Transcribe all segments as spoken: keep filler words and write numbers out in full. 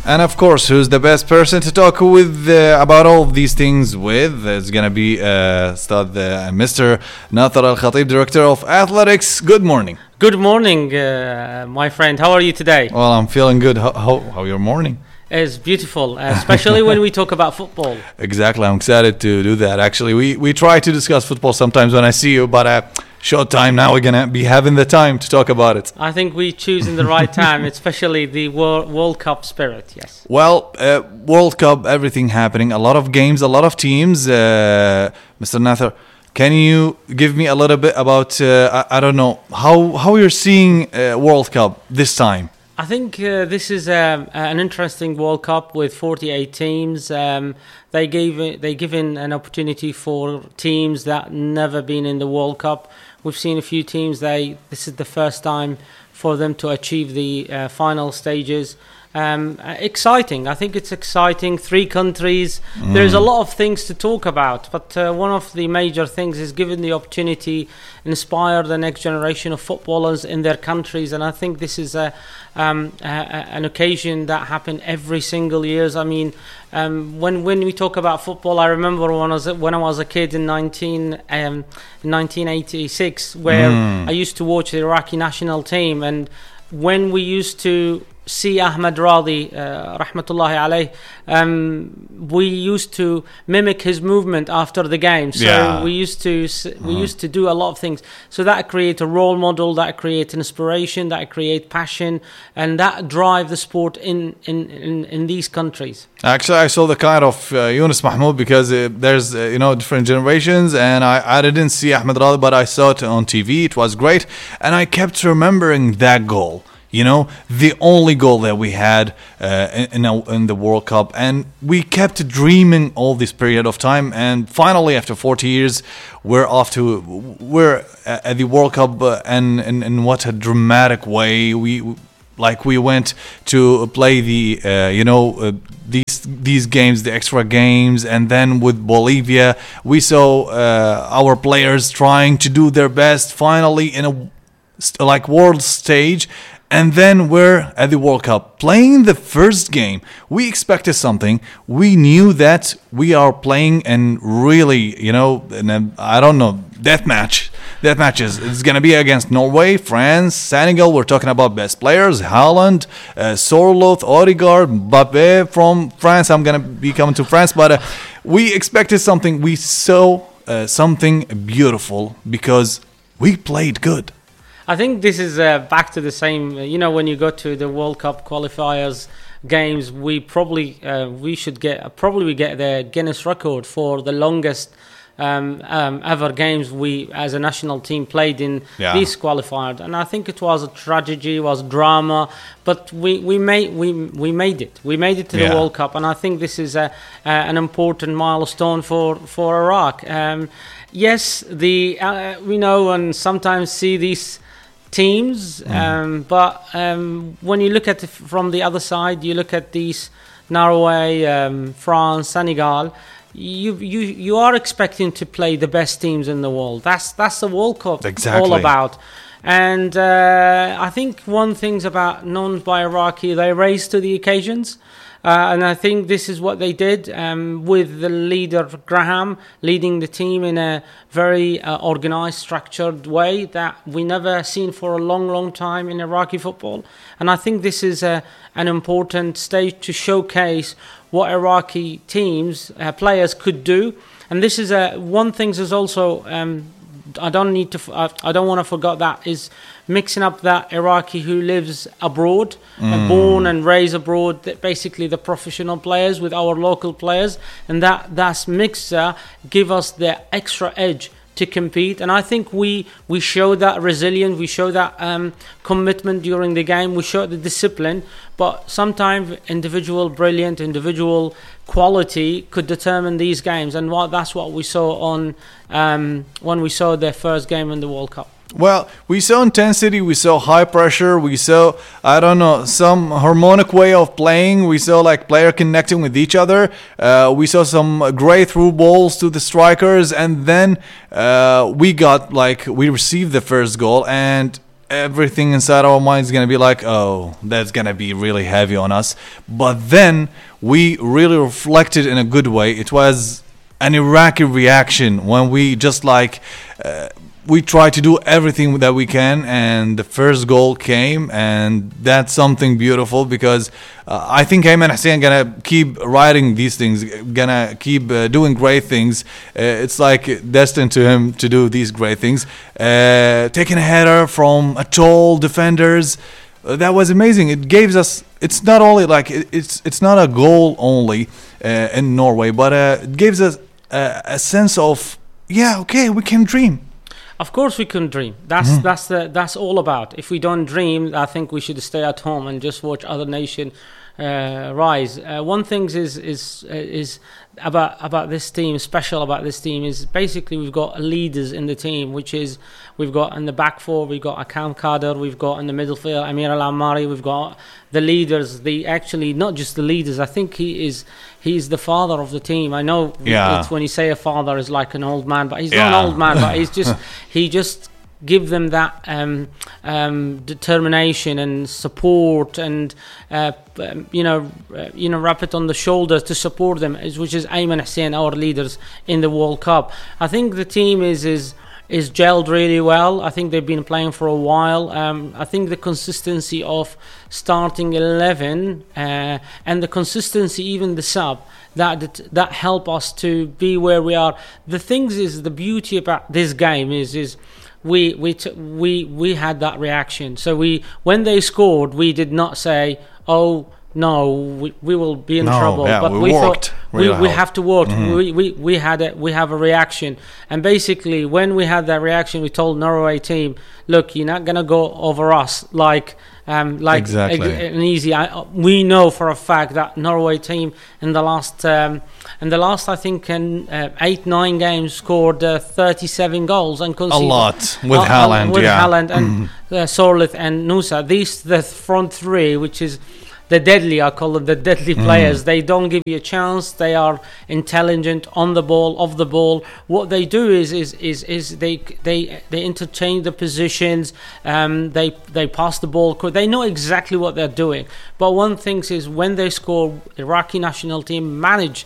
And of course, who's the best person to talk with uh, about all of these things with? It's gonna be uh, Ustad, uh, Mister Nathar Al Khatib, Director of Athletics. Good morning. Good morning, uh, my friend. How are you today? Well, I'm feeling good. How how, how your morning? It's beautiful, uh, especially when we talk about football. Exactly, I'm excited to do that. Actually, we, we try to discuss football sometimes when I see you, but uh, short time now we're gonna be having the time to talk about it. I think we choose in the right time, especially the World, World Cup spirit. Yes. Well, uh, World Cup, everything happening, a lot of games, a lot of teams. Uh, Mister Nathar, can you give me a little bit about uh, I, I don't know how how you're seeing uh, World Cup this time? I think uh, this is um, an interesting World Cup with forty-eight teams. Um, they gave they given an opportunity for teams that never been in the World Cup. We've seen a few teams. They this is the first time for them to achieve the uh, final stages. Um, uh, exciting. I think it's exciting. Three countries. Mm. There's a lot of things to talk about, but uh, one of the major things is given the opportunity, inspire the next generation of footballers in their countries, and I think this is a, um, a, a an occasion that happen every single years. I mean, um, when when we talk about football, I remember when I was when I was a kid in nineteen um, nineteen eighty-six, where mm. I used to watch the Iraqi national team, and when we used to see Ahmed Radi, uh, rahmatullahi alayh, um, we used to mimic his movement after the game. So yeah. we used to we mm-hmm. used to do a lot of things. So that create a role model, that create inspiration, that create passion, and that drive the sport in in, in, in these countries. Actually, I saw the kind of uh, Yunus Mahmoud because uh, there's uh, you know different generations, and I, I didn't see Ahmed Radi, but I saw it on T V. It was great, and I kept remembering that goal. You know, the only goal that we had uh, in, in, in the World Cup, and we kept dreaming all this period of time, and finally, after forty years, we're off to we're at the World Cup, uh, and in what a dramatic way we like we went to play the uh, you know uh, these these games, the extra games, and then with Bolivia, we saw uh, our players trying to do their best, finally in a like world stage. And then we're at the World Cup playing the first game. We expected something. We knew that we are playing and really, you know, and I don't know, death match. Death matches. It's going to be against Norway, France, Senegal. We're talking about best players. Haaland, uh, Sorloth, Odegaard, Mbappe from France. I'm going to be coming to France. But uh, we expected something. We saw uh, something beautiful because we played good. I think this is uh, back to the same. You know, when you go to the World Cup qualifiers games, we probably uh, we should get probably we get the Guinness record for the longest um, um, ever games we as a national team played in yeah. these qualifiers. And I think it was a tragedy, it was drama, but we, we made we we made it. We made it to yeah. the World Cup, and I think this is a, a an important milestone for for Iraq. Um, yes, the uh, we know and sometimes see these teams, mm. um, but um, when you look at it from the other side, you look at these Norway, um, France, Senegal. You you you are expecting to play the best teams in the world. That's that's the World Cup exactly. all about. And uh, I think one thing's about known by Iraqi, they rise to the occasions. Uh, and I think this is what they did um, with the leader, Graham, leading the team in a very uh, organized, structured way that we never seen for a long, long time in Iraqi football. And I think this is a, an important stage to showcase what Iraqi teams, uh, players could do. And this is a, one thing is also, um, I don't need to, uh, I don't want to forget that, is mixing up that Iraqi who lives abroad, mm. uh, born and raised abroad, that basically the professional players with our local players, and that that's mixer give us the extra edge to compete. And I think we we show that resilience, we show that um, commitment during the game, we show the discipline, but sometimes individual brilliant, individual quality could determine these games, and what that's what we saw on um, when we saw their first game in the World Cup. Well, we saw intensity, we saw high pressure, we saw, I don't know, some harmonic way of playing. We saw like player connecting with each other. Uh, we saw some great through balls to the strikers, and then uh, we got like, we received the first goal, and everything inside our mind is gonna be like, oh, that's gonna be really heavy on us. But then we really reflected in a good way. It was an Iraqi reaction when we just like uh, we try to do everything that we can, and the first goal came, and that's something beautiful because uh, I think Ayman Hussein gonna keep writing these things, gonna keep uh, doing great things. Uh, it's like destined to him to do these great things. Uh, taking a header from a tall defenders, uh, that was amazing. It gives us. It's not only like it, it's it's not a goal only uh, in Norway, but uh, it gives us a, a sense of yeah, okay, we can dream. Of course, we can dream. That's mm. that's the that's all about. If we don't dream, I think we should stay at home and just watch other nation uh, rise. Uh, one thing is is uh, is about about this team. Special about this team is basically we've got leaders in the team, which is we've got in the back four, we've got Akam Kader, we've got in the middle field Amir Al Ammari, we've got the leaders. The actually not just the leaders. I think he is he's the father of the team. I know yeah. it's when you say a father is like an old man, but he's yeah. not an old man, but he's just he just give them that um, um, determination and support, and uh, you know, uh, you know, wrap it on the shoulders to support them, which is Ayman Hussein, our leaders in the World Cup. I think the team is is is gelled really well. I think they've been playing for a while. Um, I think the consistency of starting eleven uh, and the consistency, even the sub, that, that that help us to be where we are. The things is the beauty about this game is is. We we t- we we had that reaction. So we when they scored, we did not say, "Oh no, we, we will be in no, trouble." Yeah, but we, we worked thought really we, we hard. have to work. Mm-hmm. We, we we had a, we have a reaction, and basically when we had that reaction, we told Norway team, "Look, you're not gonna go over us like." Um, like exactly. a, an easy. I, we know for a fact that Norway team in the last, um, in the last, I think, in uh, eight nine games scored uh, thirty-seven goals and conceded a lot with uh, Haaland, with yeah, Haaland and mm-hmm. uh, Sorlith and Nusa. These the front three, which is the deadly. I call them the deadly mm. players. They don't give you a chance. They are intelligent on the ball, off the ball. What they do is is is, is they they they interchange the positions. Um, they they pass the ball. They know exactly what they're doing. But one thing is when they score, Iraqi national team manage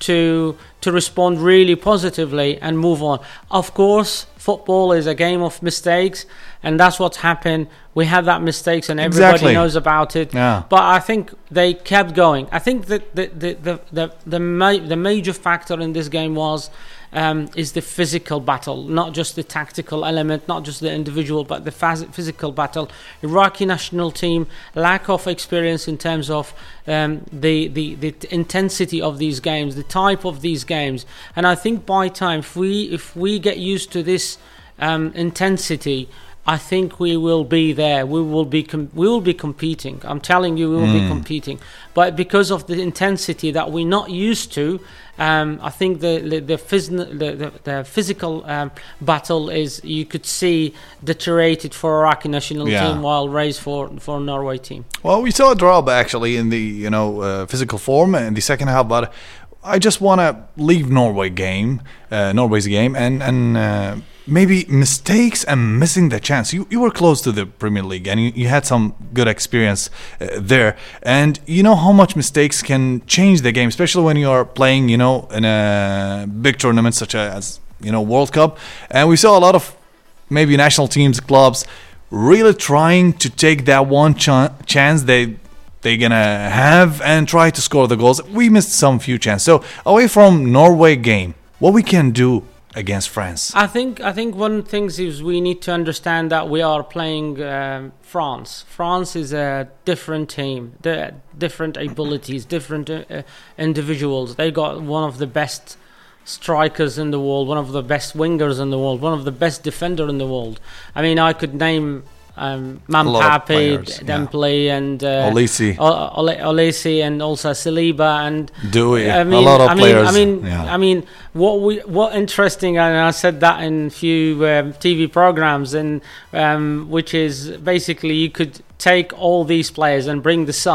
to to respond really positively and move on. Of course, football is a game of mistakes, and that's what's happened. We had that mistakes, and everybody exactly. knows about it. Yeah. But I think they kept going. I think that the the the the the, ma- the major factor in this game was um, is the physical battle, not just the tactical element, not just the individual, but the phys- physical battle. Iraqi national team lack of experience in terms of um, the, the the intensity of these games, the type of these games, and I think by time if we if we get used to this um, intensity, I think we will be there. We will be com- we will be competing. I'm telling you, we will mm. be competing. But because of the intensity that we're not used to, um, I think the the the, phys- the, the, the physical um, battle is you could see deteriorated for Iraqi national yeah. team, while raised for for Norway team. Well, we saw a drop actually in the you know uh, physical form in the second half, but I just want to leave Norway game, uh, Norway's game, and and. Uh, Maybe mistakes and missing the chance. You you were close to the Premier League and you, you had some good experience uh, there. And you know how much mistakes can change the game, especially when you are playing, you know, in a big tournament such as, you know, World Cup. And we saw a lot of maybe national teams, clubs, really trying to take that one ch- chance they they're gonna have and try to score the goals. We missed some few chances. So away from Norway game, what we can do against France? I think I think one thing is we need to understand that we are playing um, France. France is a different team, the different abilities, different uh, individuals. They got one of the best strikers in the world, one of the best wingers in the world, one of the best defender in the world. I mean, I could name um, Mampapi, Dembele, yeah. and uh, Olise, Olise, and also Saliba, and Dewey. I mean, a lot of I mean, players. I mean, yeah. I mean, what we what interesting, and I said that in a few um, T V programs, and um, which is basically you could take all these players and bring the subs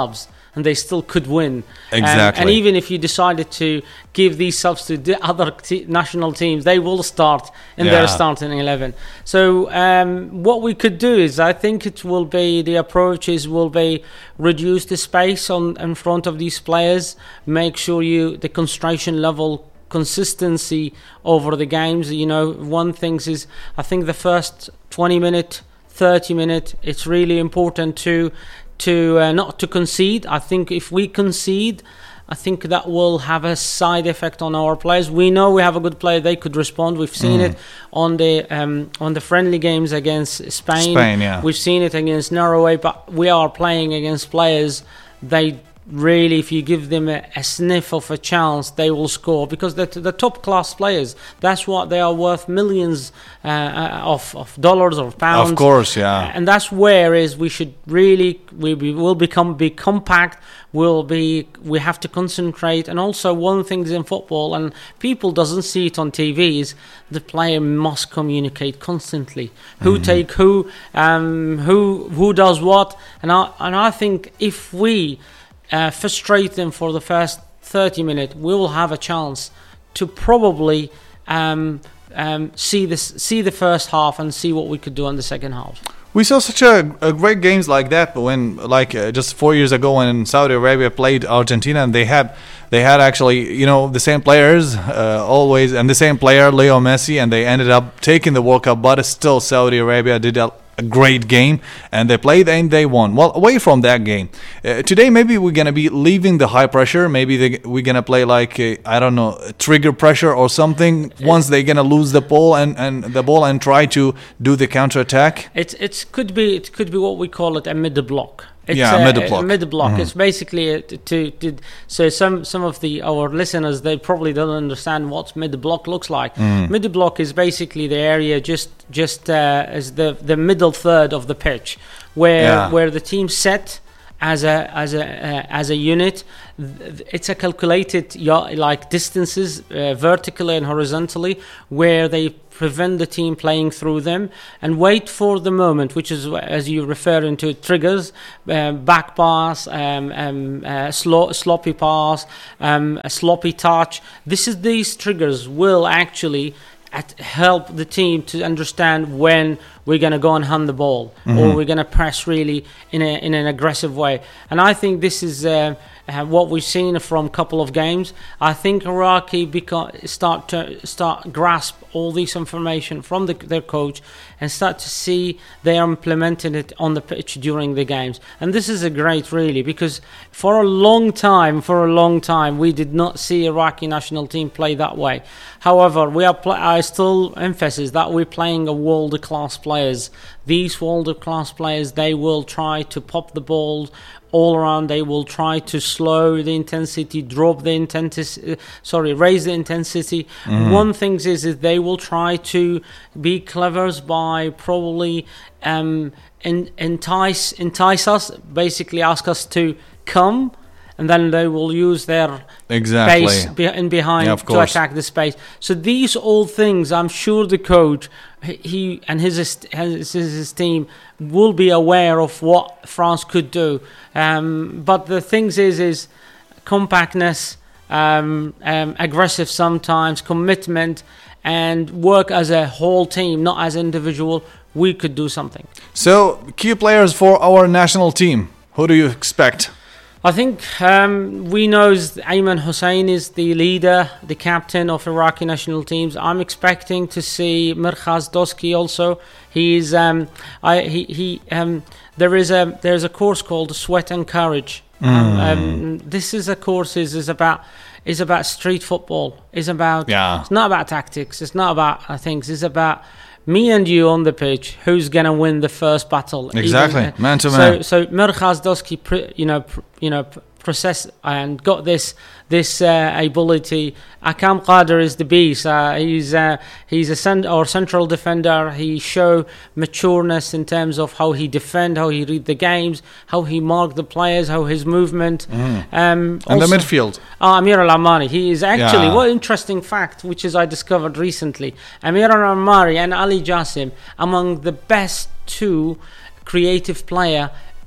and they still could win. Exactly. Um, and even if you decided to give these subs to the other t- national teams, they will start in Yeah. their starting eleven. So um, what we could do is, I think it will be, the approaches will be reduce the space on in front of these players, make sure you the concentration level, consistency over the games. You know, one thing is, I think the first twenty minute, thirty minute, it's really important to to uh, not to concede. I think if we concede, I think that will have a side effect on our players. We know we have a good player; they could respond. We've seen Mm. it on the um, on the friendly games against Spain. Spain, yeah. We've seen it against Norway, but we are playing against players. They really, if you give them a, a sniff of a chance, they will score, because they're the top class players. That's what they are worth, millions uh, uh, of of dollars or pounds. Of course, yeah. And that's where is we should really we, we will become be compact. Will be we have to concentrate. And also one thing is in football, and people doesn't see it on T V, is the player must communicate constantly. Who Mm-hmm. take who, um, who who does what, and I and I think if we uh, frustrate them for the first thirty minutes, we will have a chance to probably um, um, see this see the first half and see what we could do in the second half. We saw such a, a great games like that, but when like uh, just four years ago when Saudi Arabia played Argentina, and they had they had actually you know the same players uh, always, and the same player Leo Messi, and they ended up taking the World Cup, but still Saudi Arabia did a, a great game, and they played and they won. Well, away from that game, uh, today maybe we're gonna be leaving the high pressure. Maybe they, we're gonna play like uh, I don't know, trigger pressure or something. Once they're gonna lose the ball and, and the ball and try to do the counter attack. It it could be it could be what we call it a mid block. It's Yeah, a, mid block. A mid block. Mhm. It's basically a, to, to to so some some of the our listeners, they probably don't understand what mid block looks like. Mm. Mid block is basically the area just just uh, as the the middle third of the pitch, where Yeah. where the team set as a as a uh, as a unit. It's a calculated ya- like distances uh, vertically and horizontally, where they prevent the team playing through them and wait for the moment, which is, as you refer into, triggers, um, back pass, um, um, uh, slow, sloppy pass, um, a sloppy touch. This is these triggers will actually at help the team to understand when we're going to go and hand the ball, Mhm. or we're going to press really in a in an aggressive way. And I think this is uh, uh, what we've seen from a couple of games. I think Iraqi beca- start to start grasp all this information from the, their coach and start to see they are implementing it on the pitch during the games. And this is a great, really, because for a long time, for a long time, we did not see Iraqi national team play that way. However, we are. Pl- I still emphasize that we're playing a world-class players. These world-class players, they will try to pop the ball all around. They will try to slow the intensity, drop the intensity, uh, sorry, raise the intensity. Mhm. One thing is, is they will try to be clever by probably um, en- entice entice us, basically ask us to come, and then they will use their Exactly. space be- in behind Yeah, of to course. attack the space. So these all things, I'm sure the coach, he- he and his his, his team will be aware of what France could do. Um, but the things is is compactness, um, um, aggressive sometimes, commitment, and work as a whole team, not as individual. We could do something. So, key players for our national team. Who do you expect? I think um, we know Ayman Hussein is the leader, the captain of Iraqi national teams. I'm expecting to see Mirkhaz Doski also. He's um, I he he um, there is a there's a course called Sweat and Courage. Um, Mm. um, this is a course is is about is about street football. It's about Yeah. It's not about tactics. It's not about uh, things. It's about me and you on the pitch. Who's gonna win the first battle? Exactly, Even, uh, man to so, man. So Mirkhaz Doski, pr- you know, pr- you know, pr- process and got this this uh, ability. Akam Qadir is the beast. Uh, he's uh, he's a cent- or central defender. He show matureness in terms of how he defend, how he read the games, how he mark the players, how his movement. Mhm. Um, And the also- midfield. Ah, Amir Al Amari. He is actually, Yeah. what interesting fact, which is I discovered recently. Amir Al Amari and Ali Jassim, among the best two creative player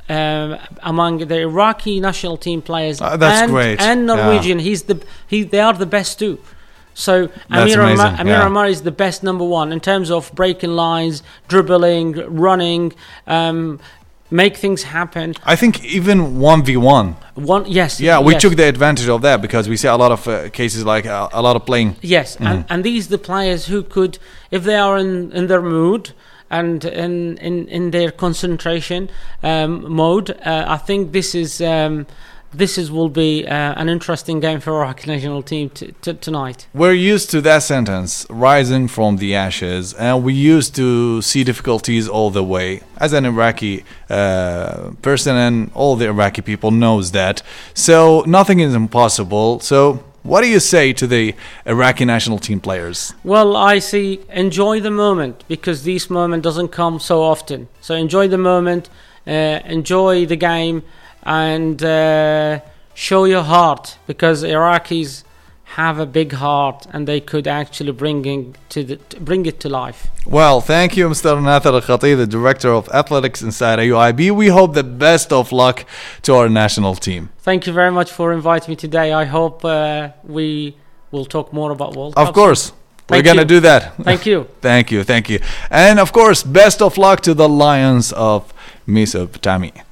um, among the Iraqi national team players Uh, that's and, great. and Norwegian. Yeah. He's the he. They are the best too. So That's Amir amazing, Amar, Amir yeah. Amar is the best number one in terms of breaking lines, dribbling, running, um, make things happen. I think even one v one. One yes, Yeah, we yes. took the advantage of that because we see a lot of uh, cases like uh, a lot of playing. Yes, and, and these the players who could, if they are in, in their mood and in in, in their concentration um, mode, uh, I think this is um, this is will be uh, an interesting game for our national team t- t- tonight. We're used to that sentence, rising from the ashes, and we used to see difficulties all the way. As an Iraqi uh, person, and all the Iraqi people knows that. So nothing is impossible. So what do you say to the Iraqi national team players? Well, I see. Enjoy the moment because this moment doesn't come so often. So enjoy the moment, uh, enjoy the game, and uh, show your heart because Iraqis have a big heart and they could actually bring it to the, bring it to life. Well, thank you, Mister Nathar Al-Khati, the Director of Athletics inside A U I B. We hope the best of luck to our national team. Thank you very much for inviting me today. I hope uh, we will talk more about World Cup. Of course. We're Thank going to you. do that. Thank you. Thank you. Thank you. And of course, best of luck to the Lions of Mesopotamia.